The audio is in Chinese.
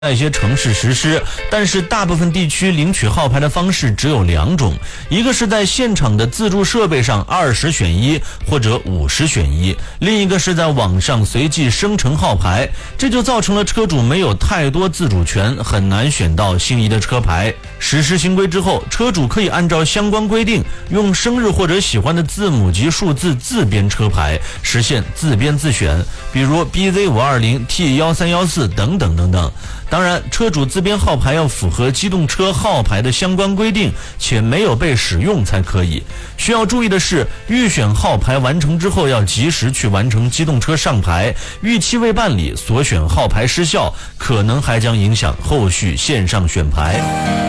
在一些城市实施，但是大部分地区领取号牌的方式只有2种，一个是在现场的自助设备上20选1或者50选1，另一个是在网上随机生成号牌，这就造成了车主没有太多自主权，很难选到心仪的车牌。实施新规之后，车主可以按照相关规定，用生日或者喜欢的字母及数字自编车牌，实现自编自选，比如 BZ520T1314等等等等。当然，车主自编号牌要符合机动车号牌的相关规定，且没有被使用才可以。需要注意的是，预选号牌完成之后要及时去完成机动车上牌，逾期未办理，所选号牌失效，可能还将影响后续线上选牌。